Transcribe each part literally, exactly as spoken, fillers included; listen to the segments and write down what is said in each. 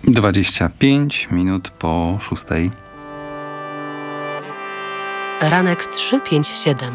dwadzieścia pięć minut po szóstej. Ranek trzy pięć siedem.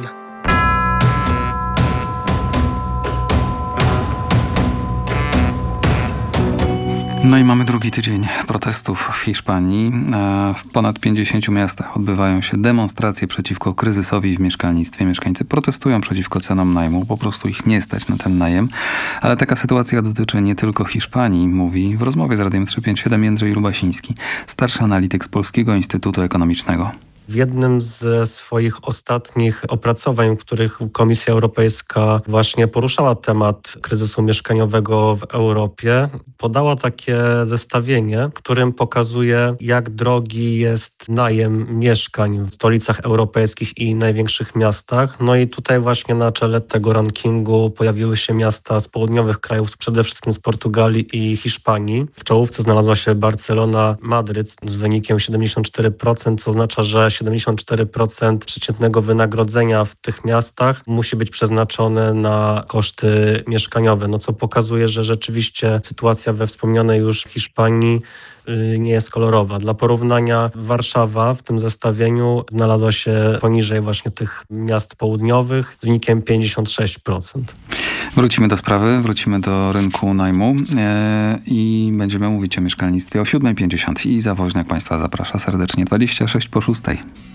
No i mamy drugi tydzień protestów w Hiszpanii. W ponad pięćdziesięciu miastach odbywają się demonstracje przeciwko kryzysowi w mieszkalnictwie. Mieszkańcy protestują przeciwko cenom najmu, po prostu ich nie stać na ten najem. Ale taka sytuacja dotyczy nie tylko Hiszpanii, mówi w rozmowie z Radiem trzysta pięćdziesiąt siedem Jędrzej Rubasiński, starszy analityk z Polskiego Instytutu Ekonomicznego. W jednym ze swoich ostatnich opracowań, w których Komisja Europejska właśnie poruszała temat kryzysu mieszkaniowego w Europie, podała takie zestawienie, w którym pokazuje, jak drogi jest najem mieszkań w stolicach europejskich i największych miastach. No i tutaj właśnie na czele tego rankingu pojawiły się miasta z południowych krajów, przede wszystkim z Portugalii i Hiszpanii. W czołówce znalazła się Barcelona, Madryt z wynikiem siedemdziesiąt cztery procent, co oznacza, że siedemdziesiąt cztery procent przeciętnego wynagrodzenia w tych miastach musi być przeznaczone na koszty mieszkaniowe, no co pokazuje, że rzeczywiście sytuacja we wspomnianej już Hiszpanii nie jest kolorowa. Dla porównania Warszawa w tym zestawieniu znalazła się poniżej właśnie tych miast południowych z wynikiem pięćdziesiąt sześć procent. Wrócimy do sprawy, wrócimy do rynku najmu e, i będziemy mówić o mieszkalnictwie o siódma pięćdziesiąt. I Iza Woźniak Państwa zaprasza serdecznie. dwadzieścia sześć po szóstej.